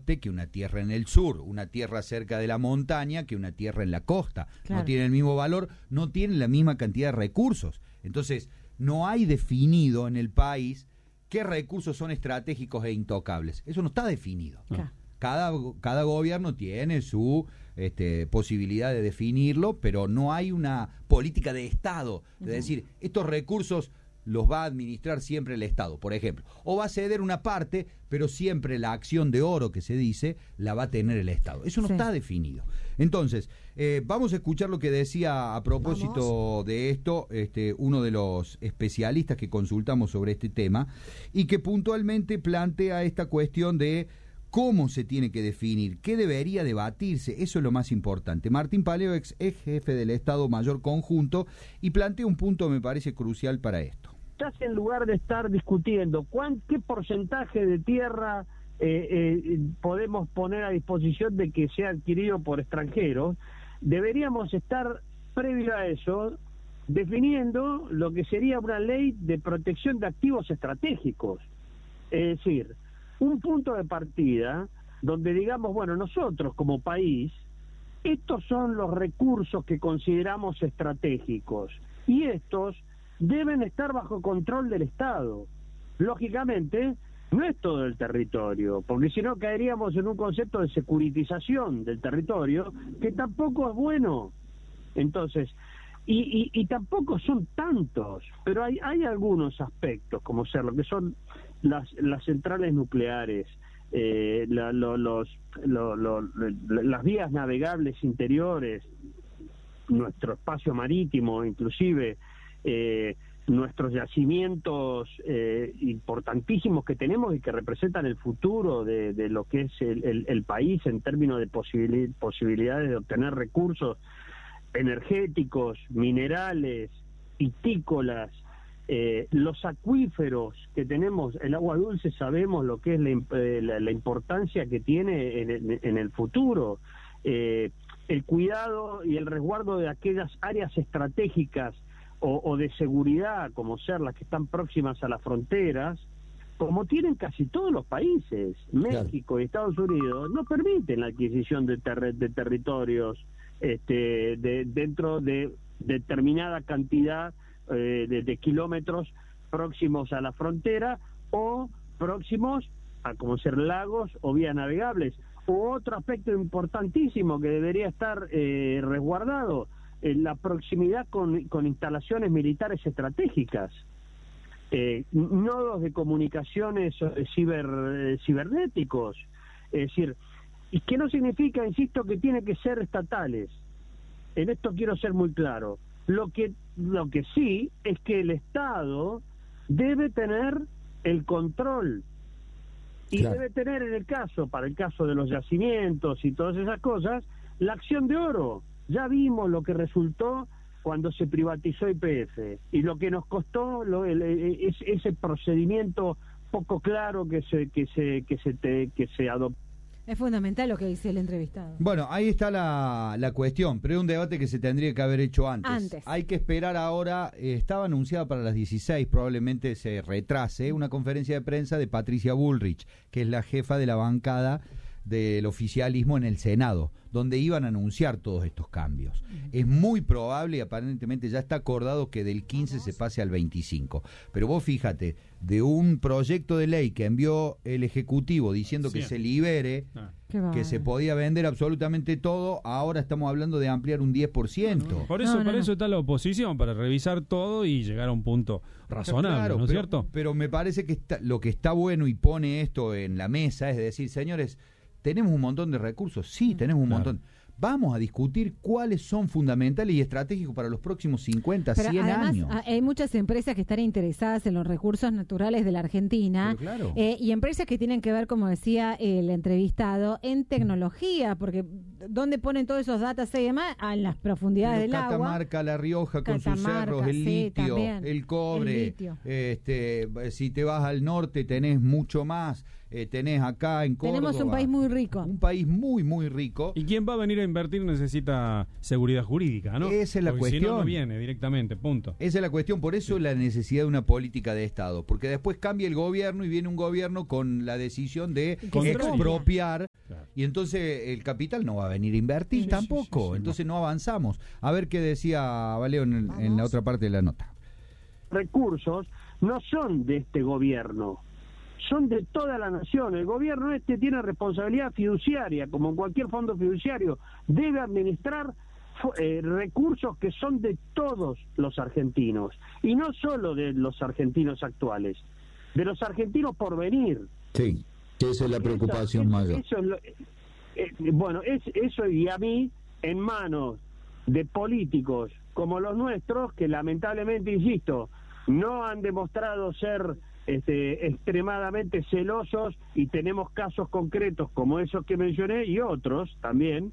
norte que una tierra en el sur, una tierra cerca de la montaña que una tierra en la costa. Claro. No tienen el mismo valor, no tienen la misma cantidad de recursos. Entonces, no hay definido en el país qué recursos son estratégicos e intocables. Eso no está definido. Claro. Cada gobierno tiene su posibilidad de definirlo, pero no hay una política de Estado, de decir, estos recursos los va a administrar siempre el Estado, por ejemplo. O va a ceder una parte, pero siempre la acción de oro que se dice la va a tener el Estado. Eso no está definido. Entonces, vamos a escuchar lo que decía a propósito de esto uno de los especialistas que consultamos sobre este tema y que puntualmente plantea esta cuestión de cómo se tiene que definir, qué debería debatirse, eso es lo más importante. Martín Paleo, ex jefe del Estado Mayor Conjunto, y plantea un punto que me parece crucial para esto. En lugar de estar discutiendo qué porcentaje de tierra podemos poner a disposición de que sea adquirido por extranjeros, deberíamos estar, previo a eso, definiendo lo que sería una ley de protección de activos estratégicos. Es decir, un punto de partida donde digamos, bueno, nosotros como país, estos son los recursos que consideramos estratégicos y estos deben estar bajo control del Estado. Lógicamente, no es todo el territorio, porque si no caeríamos en un concepto de securitización del territorio, que tampoco es bueno. Entonces, y tampoco son tantos, pero hay algunos aspectos, como ser lo que son las centrales nucleares, las vías navegables interiores, nuestro espacio marítimo, inclusive nuestros yacimientos importantísimos que tenemos y que representan el futuro de lo que es el país en términos de posibilidades de obtener recursos energéticos, minerales, vitícolas, los acuíferos que tenemos, el agua dulce, sabemos lo que es la importancia que tiene en el futuro, el cuidado y el resguardo de aquellas áreas estratégicas o de seguridad, como ser las que están próximas a las fronteras, como tienen casi todos los países. México y Estados Unidos no permiten la adquisición de territorios dentro de determinada cantidad de kilómetros próximos a la frontera o próximos a como ser lagos o vías navegables. O otro aspecto importantísimo que debería estar resguardado, la proximidad con instalaciones militares estratégicas, nodos de comunicaciones cibernéticos, es decir, y que no significa, insisto, que tiene que ser estatales. En esto quiero ser muy claro. Lo que sí es que el Estado debe tener el control y debe tener para el caso de los yacimientos y todas esas cosas, la acción de oro. Ya vimos lo que resultó cuando se privatizó YPF y lo que nos costó ese procedimiento poco claro que se adoptó. Es fundamental lo que dice el entrevistado. Bueno, ahí está la cuestión, pero es un debate que se tendría que haber hecho antes. Hay que esperar ahora, estaba anunciada para las 16, probablemente se retrase, una conferencia de prensa de Patricia Bullrich, que es la jefa de la bancada del oficialismo en el Senado, donde iban a anunciar todos estos cambios. Es muy probable y aparentemente ya está acordado que del 15 se pase al 25. Pero vos fíjate, de un proyecto de ley que envió el Ejecutivo diciendo que se libere, que se podía vender absolutamente todo, ahora estamos hablando de ampliar un 10%. Por eso está la oposición, para revisar todo y llegar a un punto razonable, claro, ¿no es cierto? Pero me parece que lo que está bueno y pone esto en la mesa es decir, señores, ¿tenemos un montón de recursos? Sí, tenemos un montón. Vamos a discutir cuáles son fundamentales y estratégicos para los próximos 50, pero 100 además, años. Hay muchas empresas que están interesadas en los recursos naturales de la Argentina, y empresas que tienen que ver, como decía el entrevistado, en tecnología, porque ¿dónde ponen todos esos datos y demás? En las profundidades del agua. Catamarca, La Rioja con sus cerros, el litio, el cobre, si te vas al norte tenés mucho más. tenés acá en Córdoba. Tenemos un país muy rico. Un país muy, muy rico. Y quien va a venir a invertir necesita seguridad jurídica, ¿no? Esa es la Porque cuestión. Si no, no viene directamente, punto. Esa es la cuestión, por eso la necesidad de una política de Estado, porque después cambia el gobierno y viene un gobierno con la decisión de expropiar, claro. Y entonces el capital no va a venir a invertir tampoco, entonces no avanzamos. A ver qué decía Valeo en la otra parte de la nota. Recursos no son de este gobierno, son de toda la nación. El gobierno tiene responsabilidad fiduciaria, como en cualquier fondo fiduciario, debe administrar recursos que son de todos los argentinos, y no solo de los argentinos actuales, de los argentinos por venir. Sí, esa es la preocupación mayor. Eso y a mí, en manos de políticos como los nuestros, que lamentablemente, insisto, no han demostrado ser extremadamente celosos, y tenemos casos concretos como esos que mencioné y otros también,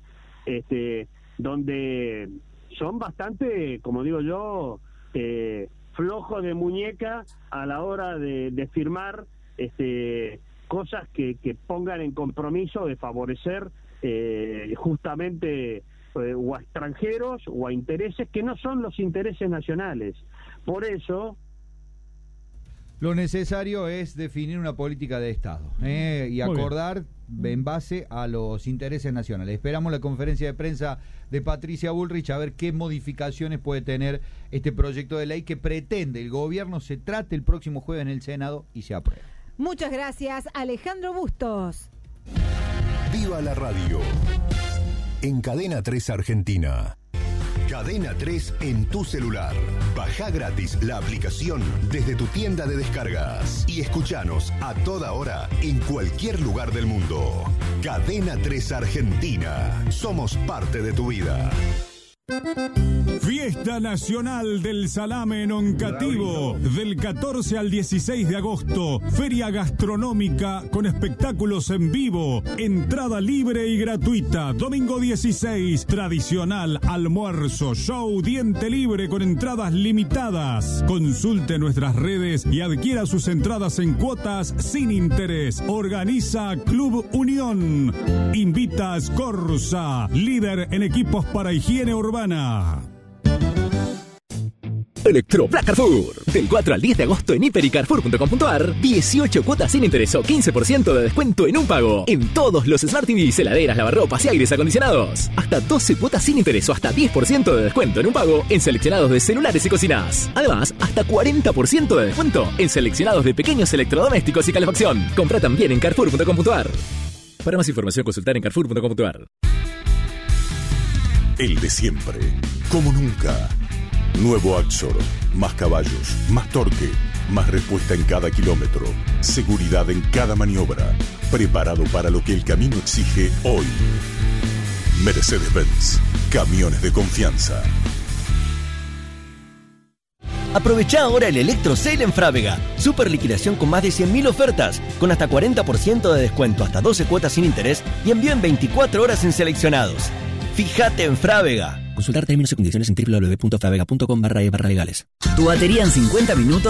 donde son bastante, como digo yo, flojos de muñeca a la hora de firmar cosas que pongan en compromiso de favorecer justamente o a extranjeros o a intereses que no son los intereses nacionales. Por eso lo necesario es definir una política de Estado y acordar en base a los intereses nacionales. Esperamos la conferencia de prensa de Patricia Bullrich a ver qué modificaciones puede tener este proyecto de ley que pretende el gobierno se trate el próximo jueves en el Senado y se apruebe. Muchas gracias, Alejandro Bustos. Viva la radio en Cadena 3 Argentina. Cadena 3 en tu celular. Baja gratis la aplicación desde tu tienda de descargas y escuchanos a toda hora en cualquier lugar del mundo. Cadena 3 Argentina. Somos parte de tu vida. Fiesta Nacional del Salame en Oncativo, del 14 al 16 de agosto. Feria gastronómica con espectáculos en vivo. Entrada libre y gratuita. Domingo 16, tradicional almuerzo, show, diente libre con entradas limitadas. Consulte nuestras redes y adquiera sus entradas en cuotas sin interés. Organiza Club Unión. Invita a Scorza, líder en equipos para higiene urbana. Electro Black Carrefour. Del 4 al 10 de agosto en hiper.y-carrefour.com.ar 18 cuotas sin interés o 15% de descuento en un pago. En todos los Smart TVs, heladeras, lavarropas y aires acondicionados. Hasta 12 cuotas sin interés o hasta 10% de descuento en un pago en seleccionados de celulares y cocinas. Además, hasta 40% de descuento en seleccionados de pequeños electrodomésticos y calefacción. Compra también en carrefour.com.ar. Para más información, consultar en carrefour.com.ar. El de siempre, como nunca. Nuevo Axor, más caballos, más torque, más respuesta en cada kilómetro, seguridad en cada maniobra, preparado para lo que el camino exige hoy. Mercedes-Benz, camiones de confianza. Aprovecha ahora el Electro Sale en Frávega. Super liquidación con más de 100.000 ofertas, con hasta 40% de descuento, hasta 12 cuotas sin interés y envío en 24 horas en seleccionados. Fíjate en Frávega. Consultar términos y condiciones en www.fravega.com/legales. Tu batería en 50 minutos